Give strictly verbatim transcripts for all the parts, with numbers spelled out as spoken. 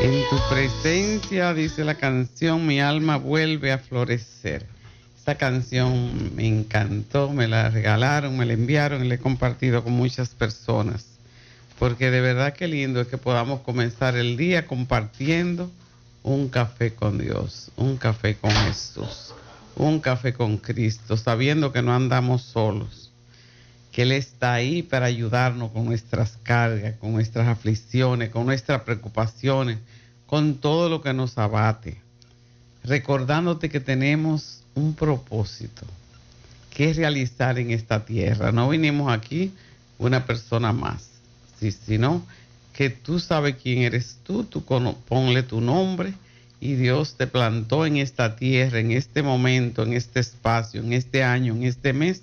En tu presencia, dice la canción, mi alma vuelve a florecer. Esta canción me encantó, me la regalaron, me la enviaron y la he compartido con muchas personas. Porque de verdad que lindo es que podamos comenzar el día compartiendo un café con Dios, un café con Jesús, un café con Cristo, sabiendo que no andamos solos, que Él está ahí para ayudarnos con nuestras cargas, con nuestras aflicciones, con nuestras preocupaciones, con todo lo que nos abate, recordándote que tenemos un propósito, que es realizar en esta tierra. No vinimos aquí una persona más, sí, sino que tú sabes quién eres tú, tú ponle tu nombre y Dios te plantó en esta tierra, en este momento, en este espacio, en este año, en este mes,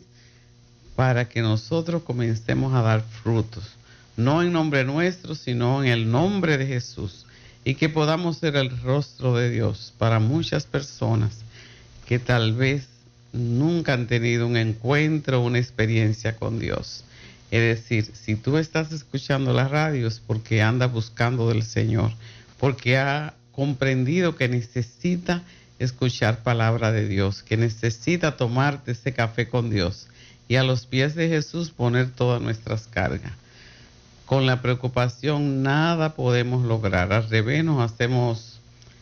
para que nosotros comencemos a dar frutos, no en nombre nuestro, sino en el nombre de Jesús, y que podamos ser el rostro de Dios para muchas personas que tal vez nunca han tenido un encuentro, una experiencia con Dios. Es decir, si tú estás escuchando la radio es porque anda buscando del Señor, porque ha comprendido que necesita escuchar palabra de Dios, que necesita tomarte ese café con Dios y a los pies de Jesús poner todas nuestras cargas. Con la preocupación nada podemos lograr, al revés nos hacemos,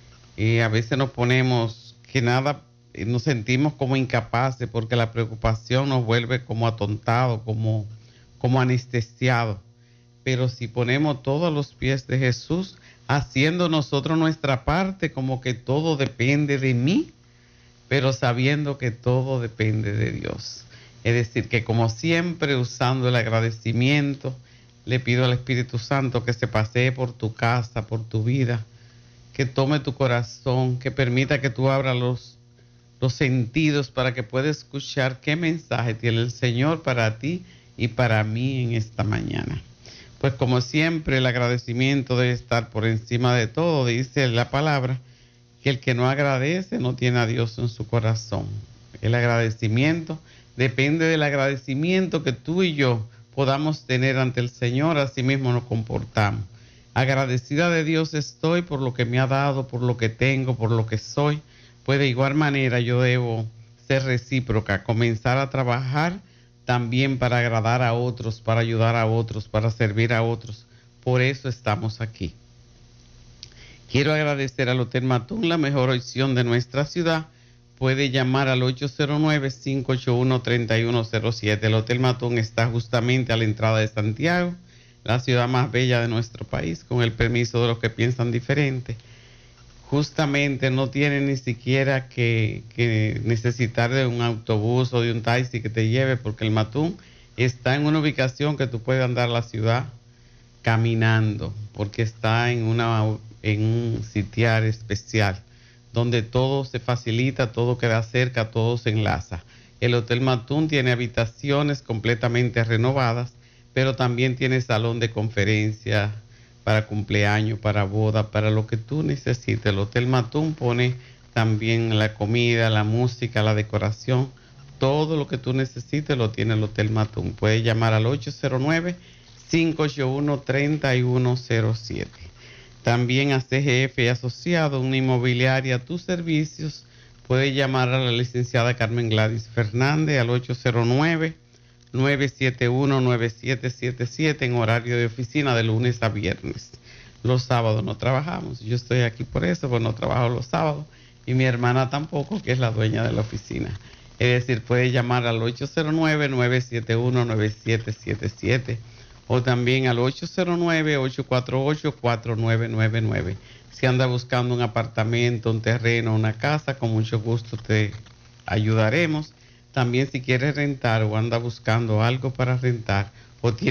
y a veces nos ponemos que nada, nos sentimos como incapaces porque la preocupación nos vuelve como atontados, como, como anestesiados. Pero si ponemos todo a los pies de Jesús, haciendo nosotros nuestra parte, como que todo depende de mí, pero sabiendo que todo depende de Dios. Es decir, que como siempre, usando el agradecimiento, le pido al Espíritu Santo que se pasee por tu casa, por tu vida, que tome tu corazón, que permita que tú abras los, los sentidos para que puedas escuchar qué mensaje tiene el Señor para ti y para mí en esta mañana. Pues como siempre, el agradecimiento debe estar por encima de todo. Dice la palabra que el que no agradece no tiene a Dios en su corazón. El agradecimiento depende del agradecimiento que tú y yo podamos tener ante el Señor, así mismo nos comportamos. Agradecida de Dios estoy por lo que me ha dado, por lo que tengo, por lo que soy. Pues de igual manera yo debo ser recíproca, comenzar a trabajar también para agradar a otros, para ayudar a otros, para servir a otros. Por eso estamos aquí. Quiero agradecer al Hotel Matún, la mejor opción de nuestra ciudad. Puede llamar al ocho cero nueve, cinco ocho uno, tres uno cero siete. El Hotel Matún está justamente a la entrada de Santiago, la ciudad más bella de nuestro país, con el permiso de los que piensan diferente. Justamente no tiene ni siquiera que, que necesitar de un autobús o de un taxi que te lleve, porque el Matún está en una ubicación que tú puedes andar la ciudad caminando, porque está en, una, en un sitiar especial, donde todo se facilita, todo queda cerca, todo se enlaza. El Hotel Matún tiene habitaciones completamente renovadas, pero también tiene salón de conferencias para cumpleaños, para boda, para lo que tú necesites. El Hotel Matún pone también la comida, la música, la decoración, todo lo que tú necesites lo tiene el Hotel Matún. Puedes llamar al ocho cero nueve, cinco ocho uno, tres uno cero siete. También a C G F y Asociado, una inmobiliaria a tus servicios. Puede llamar a la licenciada Carmen Gladys Fernández al ocho cero nueve, nueve siete uno, nueve siete siete siete en horario de oficina de lunes a viernes. Los sábados no trabajamos. Yo estoy aquí por eso, pues no trabajo los sábados. Y mi hermana tampoco, que es la dueña de la oficina. Es decir, puede llamar al ocho cero nueve, nueve siete uno, nueve siete siete siete. O también al ocho cero nueve, ocho cuatro ocho, cuatro nueve nueve nueve. Si anda buscando un apartamento, un terreno, una casa, con mucho gusto te ayudaremos. También si quieres rentar o anda buscando algo para rentar o tiene